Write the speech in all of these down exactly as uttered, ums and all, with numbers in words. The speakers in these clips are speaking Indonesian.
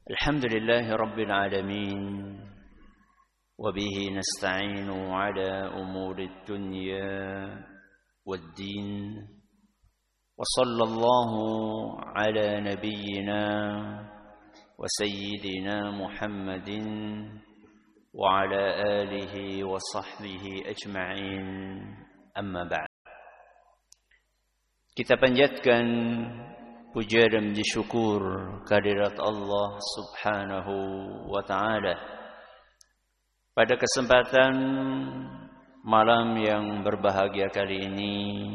الحمد لله رب العالمين وبه نستعين على أمور الدنيا والدين وصلى الله على نبينا وسيدنا محمد وعلى آله وصحبه أجمعين أما بعد. Kita panjatkan puja dan puji syukur kehadirat Allah Subhanahu wa taala. Pada kesempatan malam yang berbahagia kali ini,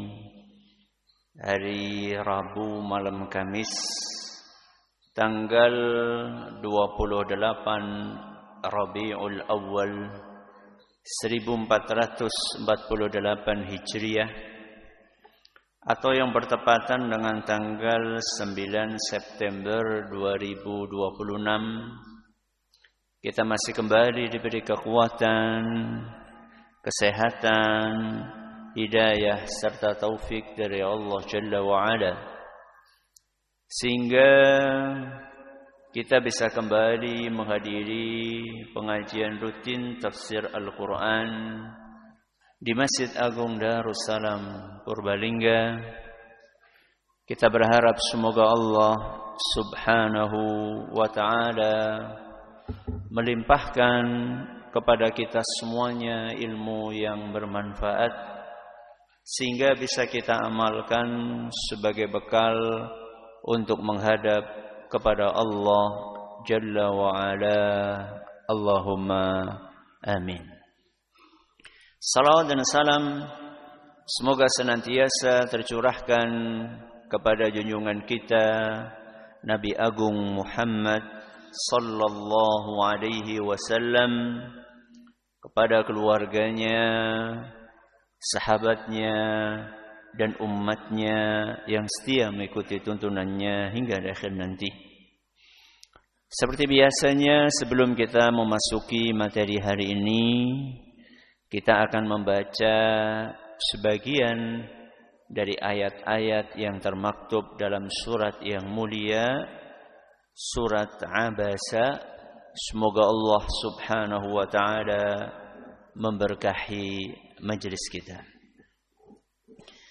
hari Rabu malam Kamis tanggal dua puluh delapan Rabiul Awal seribu empat ratus empat puluh delapan Hijriah, atau yang bertepatan dengan tanggal sembilan September dua ribu dua puluh enam, kita masih kembali diberi kekuatan, kesehatan, hidayah serta taufik dari Allah Jalla wa'ala, sehingga kita bisa kembali menghadiri pengajian rutin tafsir Al-Quran di Masjid Agung Darussalam Purbalingga. Kita berharap semoga Allah Subhanahu wa taala melimpahkan kepada kita semuanya ilmu yang bermanfaat, sehingga bisa kita amalkan sebagai bekal untuk menghadap kepada Allah Jalla wa ala. Allahumma amin. Salawat dan salam semoga senantiasa tercurahkan kepada junjungan kita Nabi Agung Muhammad sallallahu alaihi wasallam, kepada keluarganya, sahabatnya, dan umatnya yang setia mengikuti tuntunannya hingga akhir nanti. Seperti biasanya, sebelum kita memasuki materi hari ini, kita akan membaca sebagian dari ayat-ayat yang termaktub dalam surat yang mulia, surat Abasa. Semoga Allah Subhanahu wa taala memberkahi majelis kita.